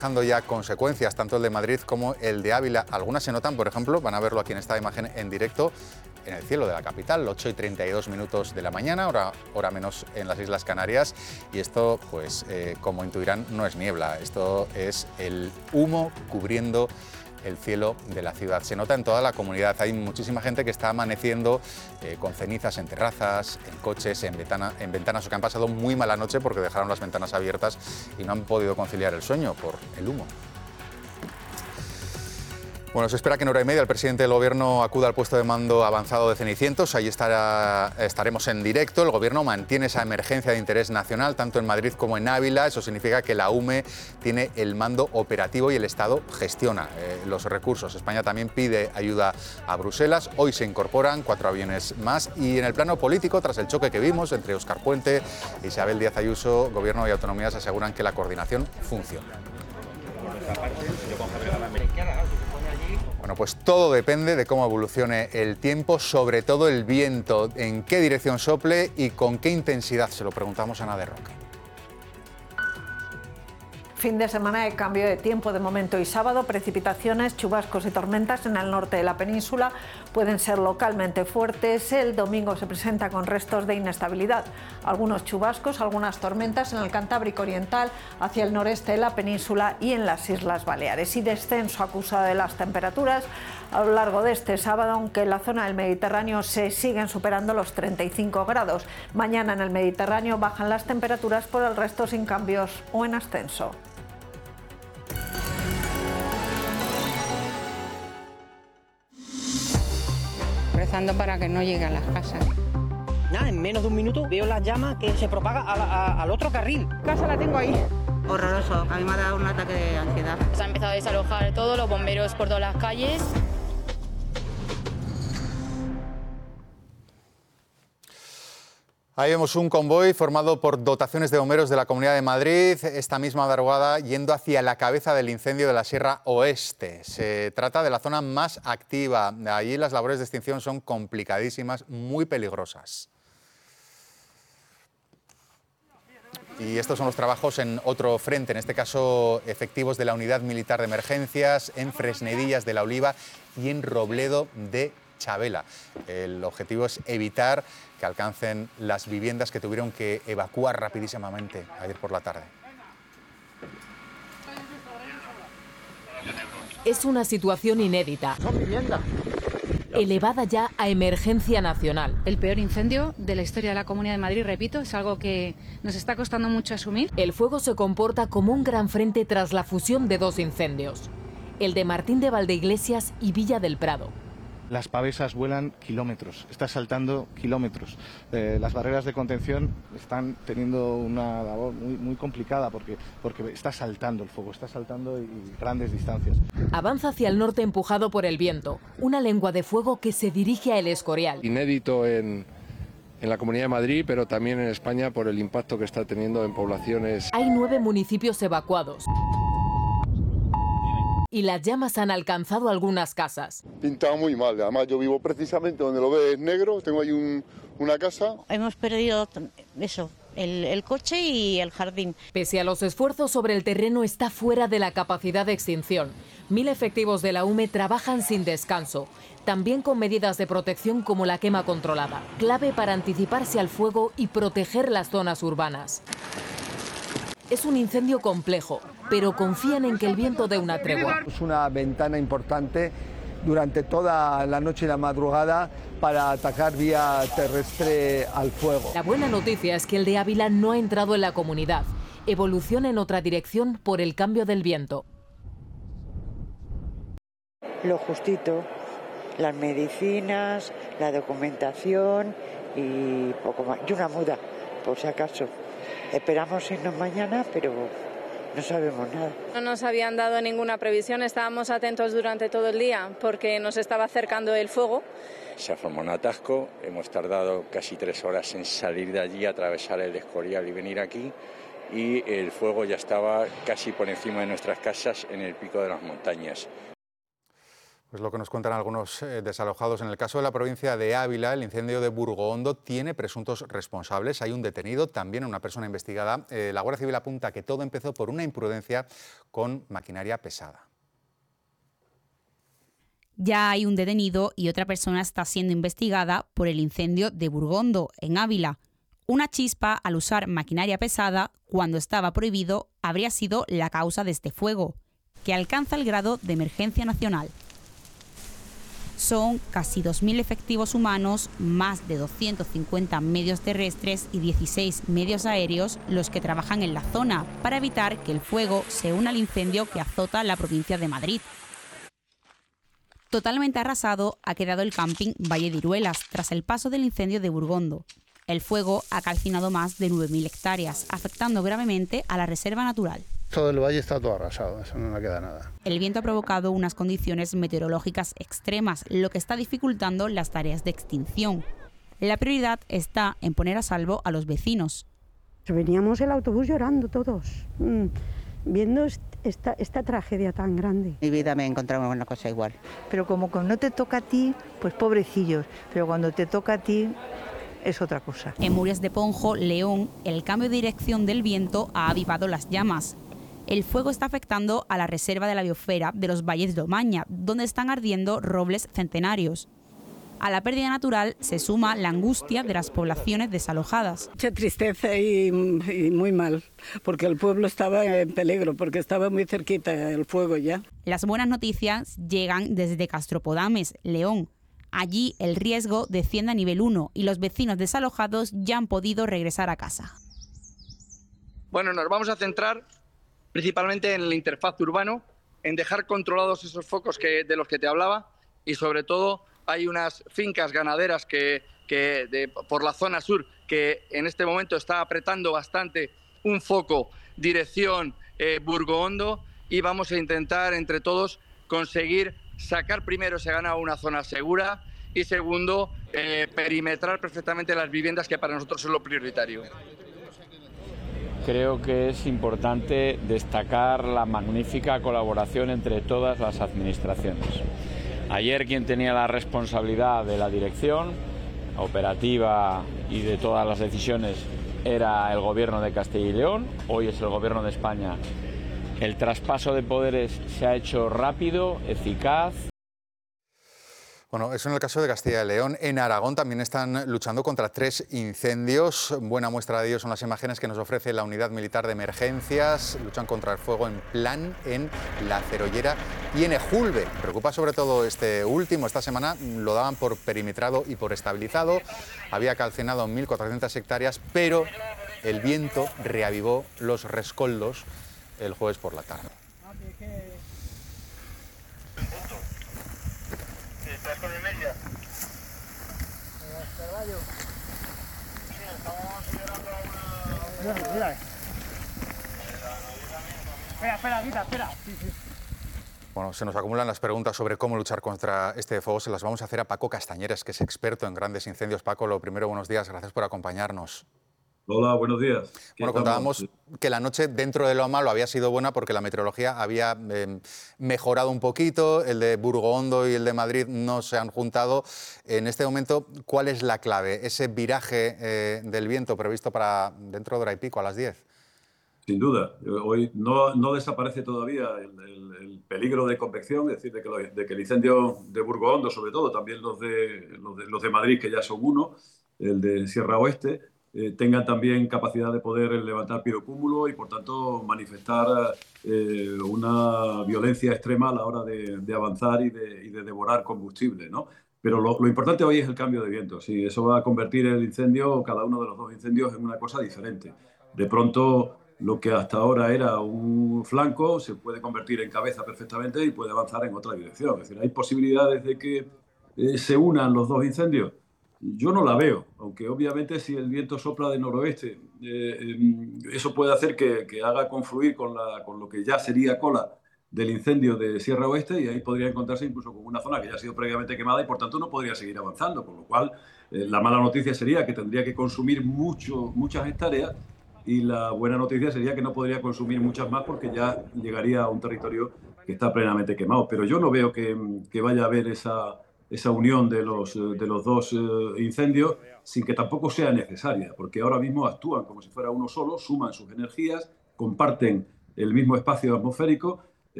Dejando ya consecuencias, tanto el de Madrid como el de Ávila. Algunas se notan, por ejemplo, van a verlo aquí en esta imagen en directo, en el cielo de la capital, 8:32 de la mañana, hora menos en las Islas Canarias. Y esto, pues, como intuirán, no es niebla, esto es el humo cubriendo el cielo de la ciudad. Se nota en toda la comunidad, hay muchísima gente que está amaneciendo con cenizas en terrazas, en coches, en ventanas, o que han pasado muy mala noche porque dejaron las ventanas abiertas y no han podido conciliar el sueño por el humo. Bueno, se espera que en hora y media el presidente del Gobierno acuda al puesto de mando avanzado de Cenicientos. Allí estaremos en directo. El Gobierno mantiene esa emergencia de interés nacional, tanto en Madrid como en Ávila. Eso significa que la UME tiene el mando operativo y el Estado gestiona los recursos. España también pide ayuda a Bruselas. Hoy se incorporan 4 aviones más. Y en el plano político, tras el choque que vimos entre Óscar Puente e Isabel Díaz Ayuso, Gobierno y autonomías aseguran que la coordinación funciona. Bueno, pues todo depende de cómo evolucione el tiempo, sobre todo el viento, en qué dirección sople y con qué intensidad. Se lo preguntamos a Ana de Roca. Fin de semana de cambio de tiempo de momento y sábado, precipitaciones, chubascos y tormentas en el norte de la península pueden ser localmente fuertes. El domingo se presenta con restos de inestabilidad. Algunos chubascos, algunas tormentas en el Cantábrico Oriental, hacia el noreste de la península y en las Islas Baleares. Y descenso acusado de las temperaturas a lo largo de este sábado, aunque en la zona del Mediterráneo se siguen superando los 35 grados. Mañana en el Mediterráneo bajan las temperaturas, por el resto sin cambios o en ascenso. Rezando para que no llegue a las casas. Nada, en menos de un minuto veo la llama que se propaga al otro carril. Casa la tengo ahí. Horroroso, a mí me ha dado un ataque de ansiedad. Se ha empezado a desalojar todo, los bomberos por todas las calles. Ahí vemos un convoy formado por dotaciones de bomberos de la Comunidad de Madrid, esta misma madrugada yendo hacia la cabeza del incendio de la Sierra Oeste. Se trata de la zona más activa. Allí las labores de extinción son complicadísimas, muy peligrosas. Y estos son los trabajos en otro frente, en este caso efectivos de la Unidad Militar de Emergencias, en Fresnedillas de la Oliva y en Robledo de Chabela. El objetivo es evitar que alcancen las viviendas que tuvieron que evacuar rapidísimamente ayer por la tarde. Es una situación inédita, elevada ya a emergencia nacional. El peor incendio de la historia de la Comunidad de Madrid, repito, es algo que nos está costando mucho asumir. El fuego se comporta como un gran frente tras la fusión de 2 incendios, el de Martín de Valdeiglesias y Villa del Prado. Las pavesas vuelan kilómetros, está saltando kilómetros. Las barreras de contención están teniendo una labor muy complicada porque está saltando el fuego, está saltando y grandes distancias. Avanza hacia el norte empujado por el viento, una lengua de fuego que se dirige a El Escorial. Inédito en la Comunidad de Madrid, pero también en España por el impacto que está teniendo en poblaciones. Hay 9 municipios evacuados. Y las llamas han alcanzado algunas casas. Pinta muy mal, además yo vivo precisamente donde lo ves negro, tengo ahí una casa. Hemos perdido eso, el coche y el jardín. Pese a los esfuerzos sobre el terreno, está fuera de la capacidad de extinción. 1000 efectivos de la UME trabajan sin descanso, también con medidas de protección como la quema controlada, clave para anticiparse al fuego y proteger las zonas urbanas. Es un incendio complejo, pero confían en que el viento dé una tregua. Es una ventana importante durante toda la noche y la madrugada para atacar vía terrestre al fuego. La buena noticia es que el de Ávila no ha entrado en la comunidad. Evoluciona en otra dirección por el cambio del viento. Lo justito, las medicinas, la documentación y poco más. Y una muda, por si acaso. Esperamos irnos mañana, pero no sabemos nada. No nos habían dado ninguna previsión, estábamos atentos durante todo el día porque nos estaba acercando el fuego. Se ha formado un atasco, hemos tardado casi 3 horas en salir de allí, atravesar el Escorial y venir aquí, y el fuego ya estaba casi por encima de nuestras casas en el pico de las montañas. Pues lo que nos cuentan algunos desalojados. En el caso de la provincia de Ávila, el incendio de Burgoondo tiene presuntos responsables. Hay un detenido, también una persona investigada. La Guardia Civil apunta que todo empezó por una imprudencia con maquinaria pesada. Ya hay un detenido y otra persona está siendo investigada por el incendio de Burgoondo, en Ávila. Una chispa al usar maquinaria pesada, cuando estaba prohibido, habría sido la causa de este fuego, que alcanza el grado de emergencia nacional. Son casi 2.000 efectivos humanos, más de 250 medios terrestres y 16 medios aéreos los que trabajan en la zona para evitar que el fuego se una al incendio que azota la provincia de Madrid. Totalmente arrasado ha quedado el camping Valle de Iruelas tras el paso del incendio de Burgondo. El fuego ha calcinado más de 9.000 hectáreas, afectando gravemente a la reserva natural. Todo el valle está todo arrasado, eso no le queda nada. El viento ha provocado unas condiciones meteorológicas extremas, lo que está dificultando las tareas de extinción. La prioridad está en poner a salvo a los vecinos. Veníamos el autobús llorando todos, viendo esta tragedia tan grande. En mi vida me he encontrado una cosa igual. Pero como no te toca a ti, pues pobrecillos, pero cuando te toca a ti es otra cosa. En Murias de Ponjo, León, el cambio de dirección del viento ha avivado las llamas. El fuego está afectando a la reserva de la biosfera de los Valles de Omaña, donde están ardiendo robles centenarios. A la pérdida natural se suma la angustia de las poblaciones desalojadas. Mucha tristeza y muy mal, porque el pueblo estaba en peligro, porque estaba muy cerquita el fuego ya. Las buenas noticias llegan desde Castropodames, León. Allí el riesgo desciende a nivel 1 y los vecinos desalojados ya han podido regresar a casa. Bueno, nos vamos a centrar principalmente en el interfaz urbano, en dejar controlados esos focos de los que te hablaba, y sobre todo hay unas fincas ganaderas por la zona sur que en este momento está apretando bastante un foco dirección Burgoondo, y vamos a intentar entre todos conseguir sacar primero ese ganado a una zona segura y segundo perimetrar perfectamente las viviendas, que para nosotros es lo prioritario. Creo que es importante destacar la magnífica colaboración entre todas las administraciones. Ayer quien tenía la responsabilidad de la dirección operativa y de todas las decisiones era el Gobierno de Castilla y León, hoy es el Gobierno de España. El traspaso de poderes se ha hecho rápido, eficaz. Bueno, eso en el caso de Castilla y León. En Aragón también están luchando contra 3 incendios. Buena muestra de ello son las imágenes que nos ofrece la Unidad Militar de Emergencias. Luchan contra el fuego en Plan, en La Cerollera y en Ejulbe. Preocupa sobre todo este último. Esta semana lo daban por perimetrado y por estabilizado. Había calcinado 1.400 hectáreas, pero el viento reavivó los rescoldos el jueves por la tarde. ¿Estás con el media? Sí, estamos considerando una... Mira. Espera. Sí. Bueno, se nos acumulan las preguntas sobre cómo luchar contra este fuego. Se las vamos a hacer a Paco Castañeras, que es experto en grandes incendios. Paco, lo primero, buenos días. Gracias por acompañarnos. Hola, buenos días. Bueno, contábamos que la noche, dentro de lo malo, había sido buena porque la meteorología había mejorado un poquito. El de Burgoondo y el de Madrid no se han juntado. En este momento, ¿cuál es la clave? ¿Ese viraje del viento previsto para dentro de hora y pico, a las 10? Sin duda. Hoy no desaparece todavía el peligro de convección, es decir, de que el incendio de Burgoondo, sobre todo, también los de Madrid, que ya son uno, el de Sierra Oeste, tengan también capacidad de poder levantar pirocúmulo y, por tanto, manifestar una violencia extrema a la hora de avanzar y de devorar combustible, ¿no? Pero lo importante hoy es el cambio de viento. Sí, eso va a convertir el incendio, cada uno de los 2 incendios, en una cosa diferente. De pronto, lo que hasta ahora era un flanco se puede convertir en cabeza perfectamente y puede avanzar en otra dirección. Es decir, ¿hay posibilidades de que se unan los 2 incendios? Yo no la veo, aunque obviamente si el viento sopla de noroeste, eso puede hacer que haga confluir con lo que ya sería cola del incendio de Sierra Oeste, y ahí podría encontrarse incluso con una zona que ya ha sido previamente quemada y por tanto no podría seguir avanzando, con lo cual la mala noticia sería que tendría que consumir muchas hectáreas, y la buena noticia sería que no podría consumir muchas más porque ya llegaría a un territorio está plenamente quemado. Pero yo no veo que vaya a haber esa unión de los dos incendios sin que tampoco sea necesaria, porque ahora mismo actúan como si fuera uno solo, suman sus energías, comparten el mismo espacio atmosférico